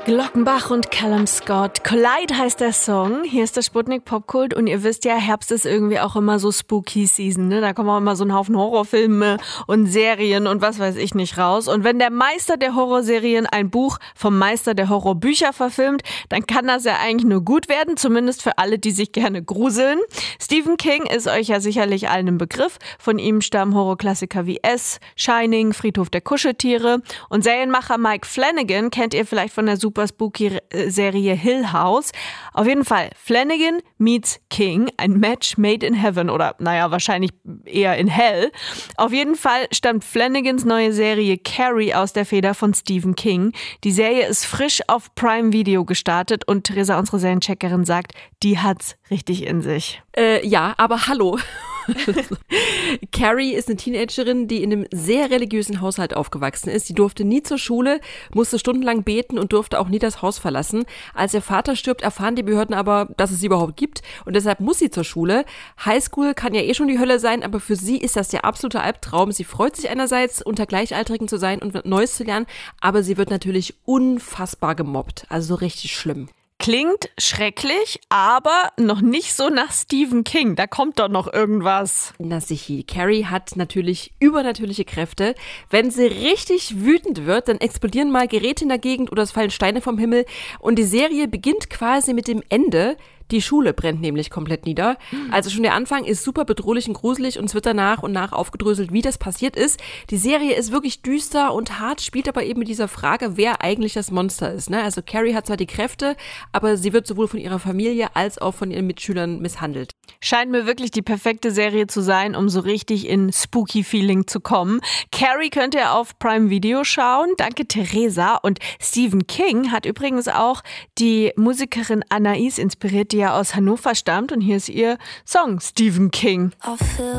Glockenbach und Callum Scott. Collide heißt der Song. Hier ist der Sputnik Popkult und ihr wisst ja, Herbst ist irgendwie auch immer so Spooky Season, ne? Da kommen auch immer so ein Haufen Horrorfilme und Serien und was weiß ich nicht raus. Und wenn der Meister der Horrorserien ein Buch vom Meister der Horrorbücher verfilmt, dann kann das ja eigentlich nur gut werden, zumindest für alle, die sich gerne gruseln. Stephen King ist euch ja sicherlich allen im Begriff. Von ihm stammen Horrorklassiker wie S, Shining, Friedhof der Kuscheltiere. Und Serienmacher Mike Flanagan kennt ihr vielleicht von der super spooky Serie Hill House. Auf jeden Fall, Flanagan meets King, ein Match made in heaven oder naja, wahrscheinlich eher in hell. Auf jeden Fall stammt Flanagans neue Serie Carrie aus der Feder von Stephen King. Die Serie ist frisch auf Prime Video gestartet und Theresa, unsere Seriencheckerin, sagt, die hat's richtig in sich. Ja, aber hallo. Carrie ist eine Teenagerin, die in einem sehr religiösen Haushalt aufgewachsen ist. Die durfte nie zur Schule, musste stundenlang beten und durfte auch nie das Haus verlassen. Als ihr Vater stirbt, erfahren die Behörden aber, dass es sie überhaupt gibt und deshalb muss sie zur Schule. Highschool kann ja eh schon die Hölle sein, aber für sie ist das der absolute Albtraum. Sie freut sich einerseits, unter Gleichaltrigen zu sein und Neues zu lernen, aber sie wird natürlich unfassbar gemobbt. Also so richtig schlimm. Klingt schrecklich, aber noch nicht so nach Stephen King. Da kommt doch noch irgendwas. Na sichi, Carrie hat natürlich übernatürliche Kräfte. Wenn sie richtig wütend wird, dann explodieren mal Geräte in der Gegend oder es fallen Steine vom Himmel. Und die Serie beginnt quasi mit dem Ende. Die Schule brennt nämlich komplett nieder. Also schon der Anfang ist super bedrohlich und gruselig und es wird danach und nach aufgedröselt, wie das passiert ist. Die Serie ist wirklich düster und hart, spielt aber eben mit dieser Frage, wer eigentlich das Monster ist. Ne? Also Carrie hat zwar die Kräfte, aber sie wird sowohl von ihrer Familie als auch von ihren Mitschülern misshandelt. Scheint mir wirklich die perfekte Serie zu sein, um so richtig in Spooky-Feeling zu kommen. Carrie könnt ihr auf Prime Video schauen. Danke, Theresa. Und Stephen King hat übrigens auch die Musikerin Anais inspiriert, die ja aus Hannover stammt. Und hier ist ihr Song Stephen King.